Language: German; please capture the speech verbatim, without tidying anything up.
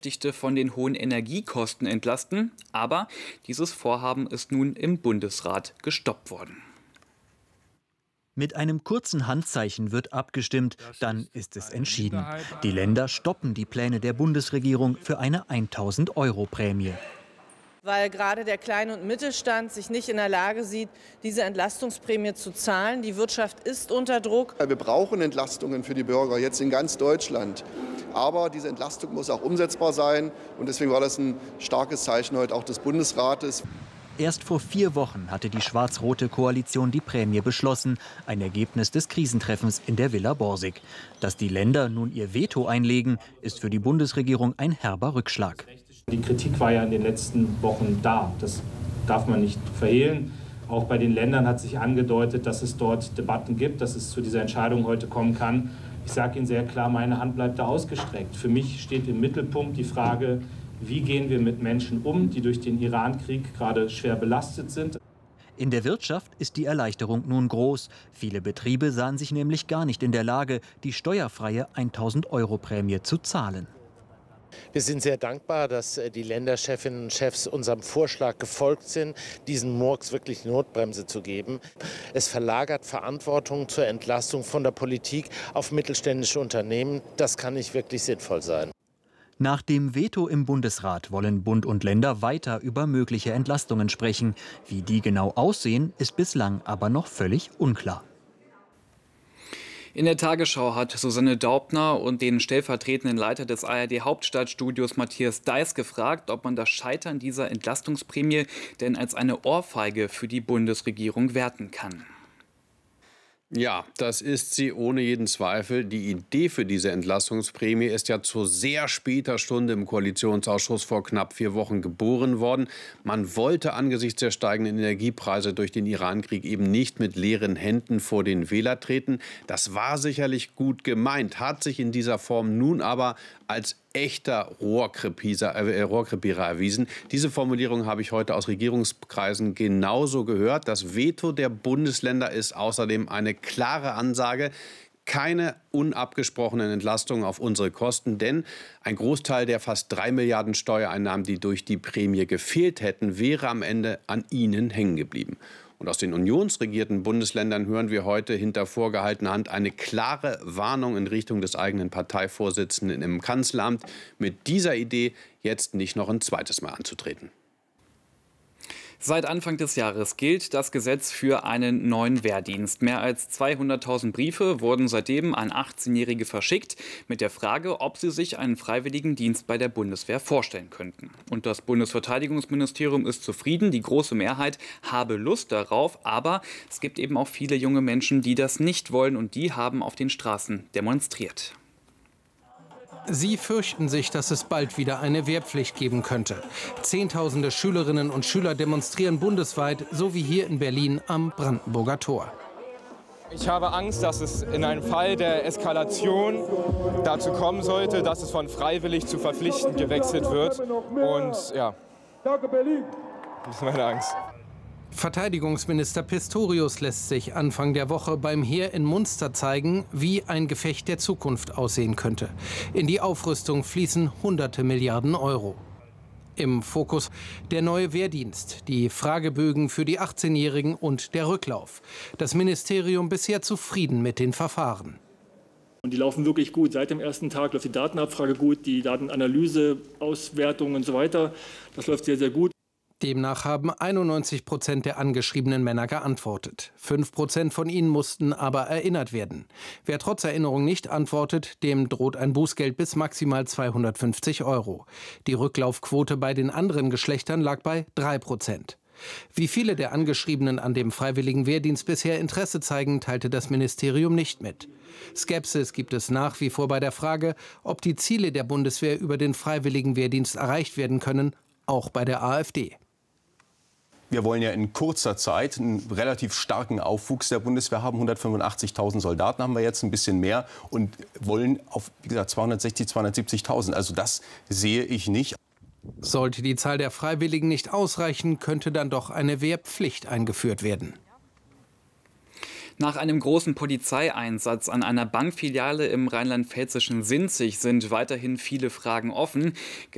Beschäftigte von den hohen Energiekosten entlasten. Aber dieses Vorhaben ist nun im Bundesrat gestoppt worden. Mit einem kurzen Handzeichen wird abgestimmt, dann ist es entschieden. Die Länder stoppen die Pläne der Bundesregierung für eine tausend Euro Prämie. Weil gerade der Klein- und Mittelstand sich nicht in der Lage sieht, diese Entlastungsprämie zu zahlen. Die Wirtschaft ist unter Druck. Wir brauchen Entlastungen für die Bürger, jetzt in ganz Deutschland. Aber diese Entlastung muss auch umsetzbar sein. Und deswegen war das ein starkes Zeichen heute auch des Bundesrates. Erst vor vier Wochen hatte die schwarz-rote Koalition die Prämie beschlossen, ein Ergebnis des Krisentreffens in der Villa Borsig. Dass die Länder nun ihr Veto einlegen, ist für die Bundesregierung ein herber Rückschlag. Die Kritik war ja in den letzten Wochen da. Das darf man nicht verhehlen. Auch bei den Ländern hat sich angedeutet, dass es dort Debatten gibt, dass es zu dieser Entscheidung heute kommen kann. Ich sage Ihnen sehr klar, meine Hand bleibt da ausgestreckt. Für mich steht im Mittelpunkt die Frage, wie gehen wir mit Menschen um, die durch den Iran-Krieg gerade schwer belastet sind. In der Wirtschaft ist die Erleichterung nun groß. Viele Betriebe sahen sich nämlich gar nicht in der Lage, die steuerfreie tausend Euro Prämie zu zahlen. Wir sind sehr dankbar, dass die Länderchefinnen und Chefs unserem Vorschlag gefolgt sind, diesen Murks wirklich Notbremse zu geben. Es verlagert Verantwortung zur Entlastung von der Politik auf mittelständische Unternehmen. Das kann nicht wirklich sinnvoll sein. Nach dem Veto im Bundesrat wollen Bund und Länder weiter über mögliche Entlastungen sprechen. Wie die genau aussehen, ist bislang aber noch völlig unklar. In der Tagesschau hat Susanne Daubner und den stellvertretenden Leiter des A R D-Hauptstadtstudios Matthias Deiß gefragt, ob man das Scheitern dieser Entlastungsprämie denn als eine Ohrfeige für die Bundesregierung werten kann. Ja, das ist sie ohne jeden Zweifel. Die Idee für diese Entlastungsprämie ist ja zu sehr später Stunde im Koalitionsausschuss vor knapp vier Wochen geboren worden. Man wollte angesichts der steigenden Energiepreise durch den Irankrieg eben nicht mit leeren Händen vor den Wähler treten. Das war sicherlich gut gemeint, hat sich in dieser Form nun aber als echter Rohrkrepierer, äh, Rohrkrepierer erwiesen. Diese Formulierung habe ich heute aus Regierungskreisen genauso gehört. Das Veto der Bundesländer ist außerdem eine klare Ansage. Keine unabgesprochenen Entlastungen auf unsere Kosten, denn ein Großteil der fast drei Milliarden Steuereinnahmen, die durch die Prämie gefehlt hätten, wäre am Ende an ihnen hängen geblieben. Und aus den unionsregierten Bundesländern hören wir heute hinter vorgehaltener Hand eine klare Warnung in Richtung des eigenen Parteivorsitzenden im Kanzleramt, mit dieser Idee jetzt nicht noch ein zweites Mal anzutreten. Seit Anfang des Jahres gilt das Gesetz für einen neuen Wehrdienst. Mehr als zweihunderttausend Briefe wurden seitdem an achtzehnjährige verschickt mit der Frage, ob sie sich einen freiwilligen Dienst bei der Bundeswehr vorstellen könnten. Und das Bundesverteidigungsministerium ist zufrieden. Die große Mehrheit habe Lust darauf. Aber es gibt eben auch viele junge Menschen, die das nicht wollen. Und die haben auf den Straßen demonstriert. Sie fürchten sich, dass es bald wieder eine Wehrpflicht geben könnte. Zehntausende Schülerinnen und Schüler demonstrieren bundesweit, so wie hier in Berlin am Brandenburger Tor. Ich habe Angst, dass es in einem Fall der Eskalation dazu kommen sollte, dass es von freiwillig zu verpflichtend gewechselt wird. Und ja, das ist meine Angst. Verteidigungsminister Pistorius lässt sich Anfang der Woche beim Heer in Munster zeigen, wie ein Gefecht der Zukunft aussehen könnte. In die Aufrüstung fließen hunderte Milliarden Euro. Im Fokus der neue Wehrdienst, die Fragebögen für die achtzehnjährigen und der Rücklauf. Das Ministerium bisher zufrieden mit den Verfahren. Und die laufen wirklich gut. Seit dem ersten Tag läuft die Datenabfrage gut, die Datenanalyse, Auswertung und so weiter. Das läuft sehr, sehr gut. Demnach haben einundneunzig Prozent der angeschriebenen Männer geantwortet. fünf Prozent von ihnen mussten aber erinnert werden. Wer trotz Erinnerung nicht antwortet, dem droht ein Bußgeld bis maximal zweihundertfünfzig Euro. Die Rücklaufquote bei den anderen Geschlechtern lag bei drei Prozent. Wie viele der Angeschriebenen an dem freiwilligen Wehrdienst bisher Interesse zeigen, teilte das Ministerium nicht mit. Skepsis gibt es nach wie vor bei der Frage, ob die Ziele der Bundeswehr über den freiwilligen Wehrdienst erreicht werden können, auch bei der AfD. Wir wollen ja in kurzer Zeit einen relativ starken Aufwuchs der Bundeswehr haben. hundertfünfundachtzigtausend Soldaten haben wir jetzt, ein bisschen mehr. Und wollen auf, wie gesagt, zweihundertsechzig, zweihundertsiebzigtausend. Also das sehe ich nicht. Sollte die Zahl der Freiwilligen nicht ausreichen, könnte dann doch eine Wehrpflicht eingeführt werden. Nach einem großen Polizeieinsatz an einer Bankfiliale im rheinland-pfälzischen Sinzig sind weiterhin viele Fragen offen.